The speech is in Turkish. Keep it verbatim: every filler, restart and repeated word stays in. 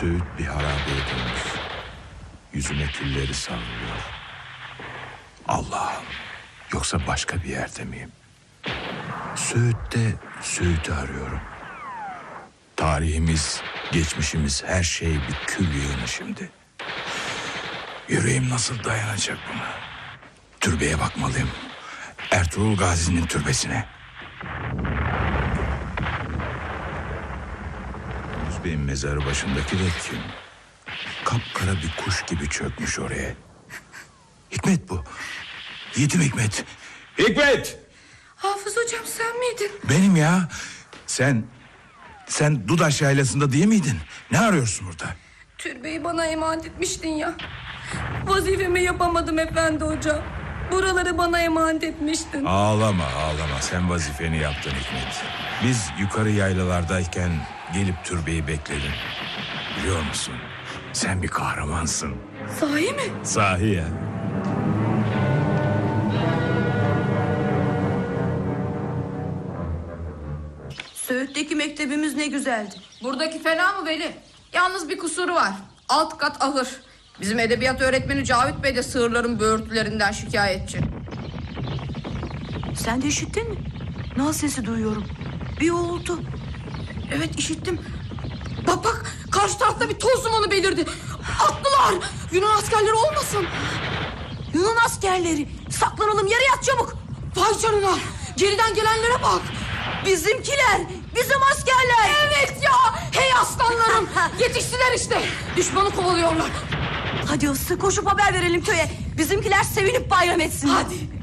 Söğüt bir harabeye dönmüş. Yüzüme külleri savruluyor. Allah'ım, yoksa başka bir yerde miyim? Söğüt'te Söğüt'ü arıyorum. Tarihimiz, geçmişimiz, her şey bir kül yığını şimdi. Yüreğim nasıl dayanacak buna? Türbeye bakmalıyım. Ertuğrul Gazi'nin türbesine. Yunus Bey'in mezarı başındaki de kim? Kapkara bir kuş gibi çökmüş oraya. Hikmet bu. Yiğitim Hikmet. Hikmet! Hafız hocam sen miydin? Benim ya. Sen, sen Dudaş yaylasında değil miydin? Ne arıyorsun burada? Türbeyi bana emanet etmiştin ya. Vazifemi yapamadım efendi hocam. Buraları bana emanet etmiştin. Ağlama ağlama, sen vazifeni yaptın Hikmet. Biz yukarı yaylalardayken gelip türbeyi bekledin. Biliyor musun? Sen bir kahramansın. Sahi mi? Sahi ya. Söğüt'teki mektebimiz ne güzeldi. Buradaki fena mı Veli? Yalnız bir kusuru var. Alt kat ahır. Bizim edebiyat öğretmeni Cavit Bey de sığırların böğürtülerinden şikayetçi. Sen de işittin mi? Nal sesi duyuyorum. Bir oldu. Evet işittim. Bak bak karşı tarafta bir toz dumanı belirdi. Attılar. Yunan askerleri olmasın. Yunan askerleri. Saklanalım, yere yat çabuk. Vay canına. Geriden gelenlere bak. Bizimkiler. Bizim askerler. Evet ya. Hey aslanlarım. Yetiştiler işte. Düşmanı kovalıyorlar. Hadi hızlı koşup haber verelim köye. Bizimkiler sevinip bayram etsin. Hadi.